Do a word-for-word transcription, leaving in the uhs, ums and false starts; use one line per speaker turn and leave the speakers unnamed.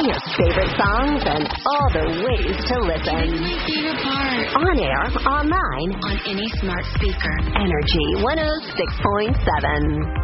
your favorite songs and all the ways to listen.
My favorite part.
On air, online,
On any smart speaker.
Energy one oh six point seven.